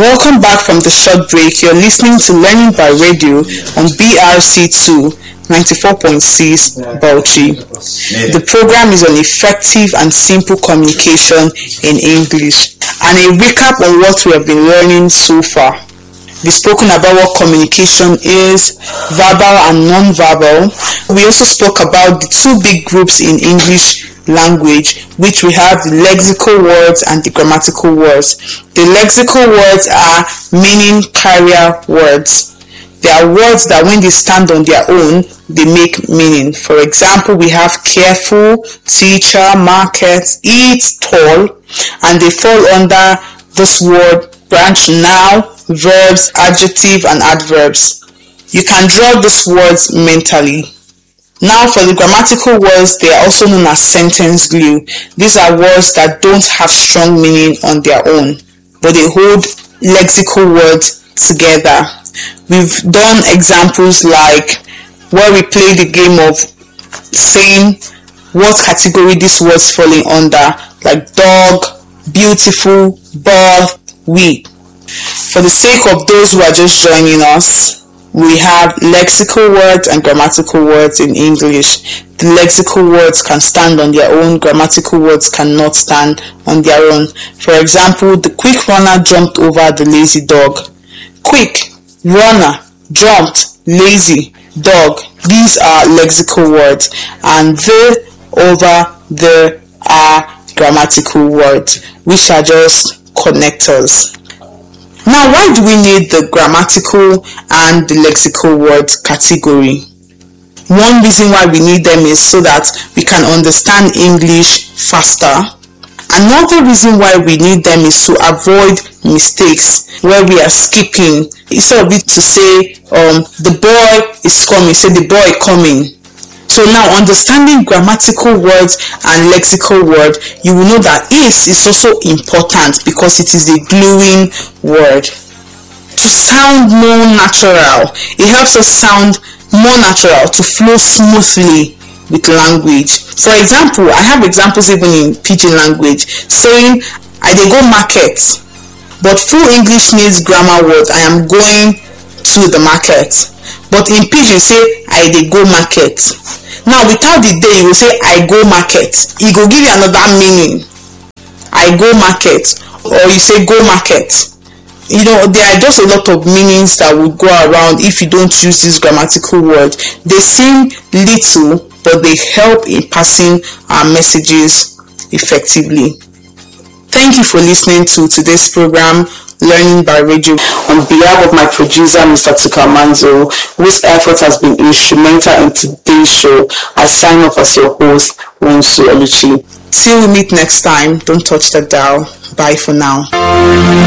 Welcome back from the short break. You're listening to Learning by Radio on BRC2 94.6 Bauchi. The program is on effective and simple communication in English and a recap on what we have been learning so far. We've spoken about what communication is, verbal and non-verbal. We also spoke about the two big groups in English language, which we have the lexical words and the grammatical words. The lexical words are meaning carrier words. They are words that when they stand on their own, they make meaning. For example, we have careful, teacher, market, eat, tall, and they fall under this word branch noun, verbs, adjective, and adverbs. You can draw these words mentally. Now for the grammatical words, they are also known as sentence glue. These are words that don't have strong meaning on their own, but they hold lexical words together. We've done examples like where we play the game of saying what category these words falling under, like dog, beautiful, birth, we. For the sake of those who are just joining us, we have lexical words and grammatical words in English. The lexical words can stand on their own, grammatical words cannot stand on their own. For example, the quick runner jumped over the lazy dog. Quick, runner, jumped, lazy, dog. These are lexical words, and the, over, the are grammatical words, which are just connectors. Now, why do we need the grammatical and the lexical words category? One reason why we need them is so that we can understand English faster. Another reason why we need them is to avoid mistakes where we are skipping. Instead of it to say, the boy is coming, say the boy coming. So now, understanding grammatical words and lexical word, you will know that is also important because it is the gluing word. To sound more natural, it helps us sound more natural, to flow smoothly with language. For example, I have examples even in pidgin language saying, I dey go market, but full English needs grammar words. I am going to the market. But in pidgin say, I dey go market. Now, without the day, you will say, I go market. It will give you another meaning. I go market. Or you say, go market. You know, there are just a lot of meanings that will go around if you don't use this grammatical word. They seem little, but they help in passing our messages effectively. Thank you for listening to today's program, Learning by Radio. On behalf of my producer, Mr. Tukamanzo, whose effort has been instrumental in today's show, I sign off as your host, Wonsu Oluchi. Till we meet next time, don't touch the dial. Bye for now.